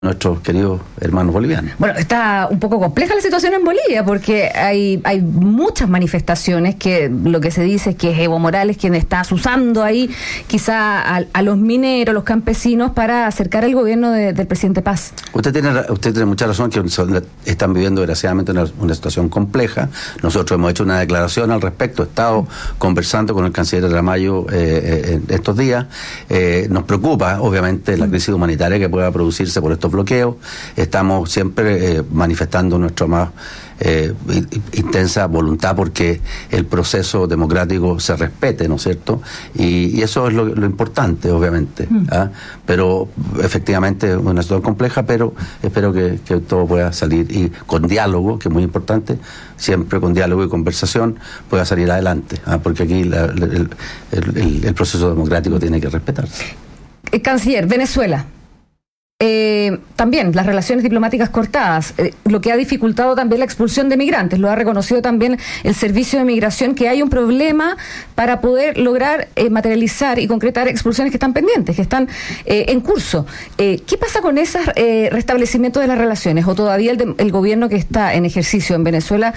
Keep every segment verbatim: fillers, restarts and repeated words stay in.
nuestros queridos hermanos bolivianos. Bueno, está un poco compleja la situación en Bolivia porque hay, hay muchas manifestaciones que lo que se dice es que es Evo Morales quien está asusando ahí quizá a, a los mineros, los campesinos para acercar al gobierno de, del presidente Paz. Usted tiene usted tiene mucha razón que son, están viviendo desgraciadamente una, una situación compleja. Nosotros hemos hecho una declaración al respecto, he estado conversando con el canciller Ramallo eh, en estos días. Eh, nos preocupa obviamente la crisis humanitaria que pueda producirse por estos bloqueos. Estamos siempre eh, manifestando nuestra más eh, intensa voluntad porque el proceso democrático se respete, ¿no es cierto? Y, y eso es lo, lo importante, obviamente. Mm. ¿ah? Pero efectivamente es una situación compleja, pero espero que, que todo pueda salir y con diálogo, que es muy importante, siempre con diálogo y conversación pueda salir adelante, ¿ah? Porque aquí la, el, el, el, el proceso democrático tiene que respetarse. Eh, canciller, Venezuela. Eh, también las relaciones diplomáticas cortadas, eh, lo que ha dificultado también la expulsión de migrantes, lo ha reconocido también el Servicio de Migración, que hay un problema para poder lograr eh, materializar y concretar expulsiones que están pendientes, que están eh, en curso. Eh, ¿Qué pasa con ese eh, restablecimiento de las relaciones? ¿O todavía el, de, el gobierno que está en ejercicio en Venezuela,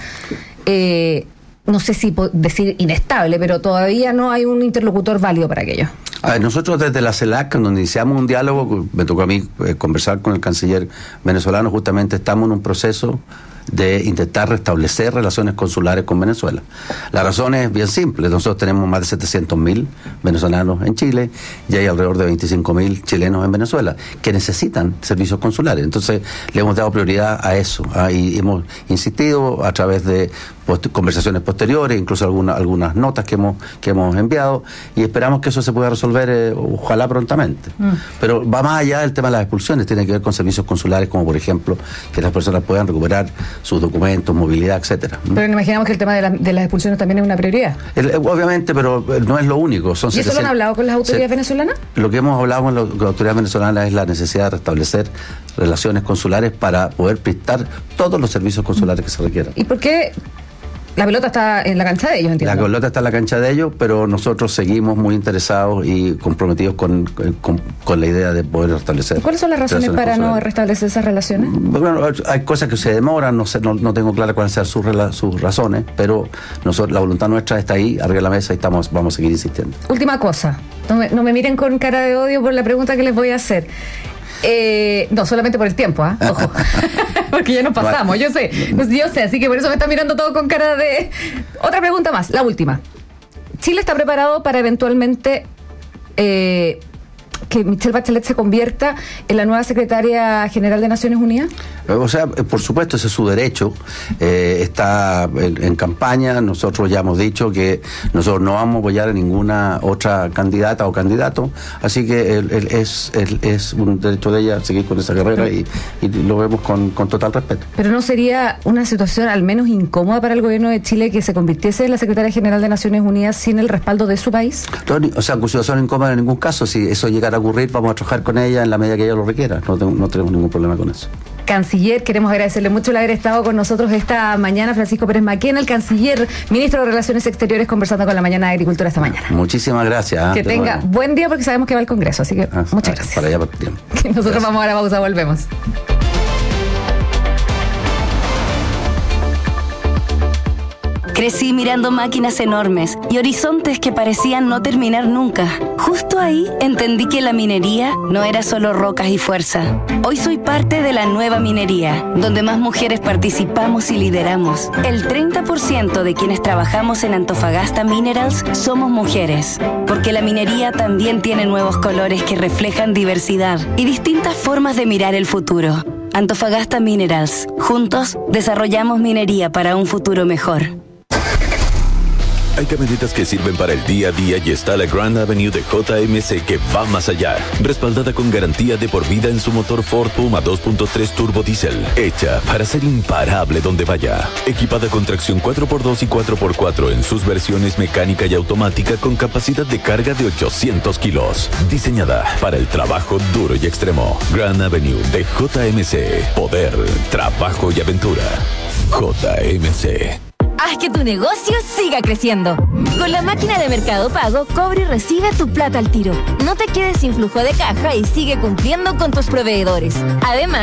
eh, no sé si decir inestable, pero todavía no hay un interlocutor válido para aquello? A ver, nosotros desde la CELAC, donde iniciamos un diálogo, me tocó a mí eh, conversar con el canciller venezolano, justamente estamos en un proceso de intentar restablecer relaciones consulares con Venezuela. La razón es bien simple, nosotros tenemos más de setecientos mil venezolanos en Chile y hay alrededor de veinticinco mil chilenos en Venezuela que necesitan servicios consulares, entonces le hemos dado prioridad a eso, ¿ah? Y hemos insistido a través de post- conversaciones posteriores, incluso algunas algunas notas que hemos que hemos enviado y esperamos que eso se pueda resolver eh, ojalá prontamente. Mm. Pero va más allá del tema de las expulsiones, tiene que ver con servicios consulares como por ejemplo que las personas puedan recuperar sus documentos, movilidad, etcétera. Pero imaginamos que el tema de, la, de las expulsiones también es una prioridad. El, obviamente, pero no es lo único. Son ¿Y eso lo han hablado con las autoridades se, venezolanas? Lo que hemos hablado con, lo, con las autoridades venezolanas es la necesidad de restablecer relaciones consulares para poder prestar todos los servicios consulares que se requieran. ¿Y por qué? La pelota está en la cancha de ellos, entiendo. La pelota está en la cancha de ellos, pero nosotros seguimos muy interesados y comprometidos con, con, con la idea de poder restablecer. ¿Cuáles son las razones para no restablecer esas relaciones? Bueno, hay cosas que se demoran, no sé, no, no tengo clara cuáles sean sus, sus razones, pero nosotros, la voluntad nuestra está ahí, arriba de la mesa y estamos, vamos a seguir insistiendo. Última cosa, no me, no me miren con cara de odio por la pregunta que les voy a hacer. Eh, no, solamente por el tiempo, ¿eh? Ojo. Porque ya nos pasamos, yo sé, yo sé, así que por eso me están mirando todo con cara de... Otra pregunta más, la última. ¿Chile está preparado para eventualmente eh, que Michelle Bachelet se convierta en la nueva secretaria general de Naciones Unidas? O sea, por supuesto, ese es su derecho. Eh, está en, en campaña. Nosotros ya hemos dicho que nosotros no vamos a apoyar a ninguna otra candidata o candidato. Así que el, el, es, el, es un derecho de ella seguir con esa carrera y, y lo vemos con, con total respeto. ¿Pero no sería una situación al menos incómoda para el gobierno de Chile que se convirtiese en la secretaria general de Naciones Unidas sin el respaldo de su país? No, o sea, situación incómoda en ningún caso. Si eso llegara a ocurrir, vamos a trabajar con ella en la medida que ella lo requiera. No, tengo, no tenemos ningún problema con eso. Canciller, queremos agradecerle mucho el haber estado con nosotros esta mañana, Francisco Pérez Maquena, el canciller, ministro de Relaciones Exteriores, conversando con la Mañana de Agricultura esta mañana. Muchísimas gracias. Que tenga nuevo. Buen día porque sabemos que va al Congreso, así que ah, muchas ah, gracias. Para allá por tiempo. Nosotros gracias. Vamos a la pausa, volvemos. Crecí mirando máquinas enormes y horizontes que parecían no terminar nunca. Justo ahí entendí que la minería no era solo rocas y fuerza. Hoy soy parte de la nueva minería, donde más mujeres participamos y lideramos. El treinta por ciento de quienes trabajamos en Antofagasta Minerals somos mujeres, porque la minería también tiene nuevos colores que reflejan diversidad y distintas formas de mirar el futuro. Antofagasta Minerals. Juntos desarrollamos minería para un futuro mejor. Hay camionetas que sirven para el día a día y está la Grand Avenue de J M C que va más allá. Respaldada con garantía de por vida en su motor Ford Puma dos punto tres Turbo Diesel. Hecha para ser imparable donde vaya. Equipada con tracción cuatro por dos y cuatro por cuatro en sus versiones mecánica y automática con capacidad de carga de ochocientos kilos. Diseñada para el trabajo duro y extremo. Grand Avenue de J M C. Poder, trabajo y aventura. J M C. Haz que tu negocio siga creciendo. Con la máquina de Mercado Pago, cobra y recibe tu plata al tiro. No te quedes sin flujo de caja y sigue cumpliendo con tus proveedores. Además,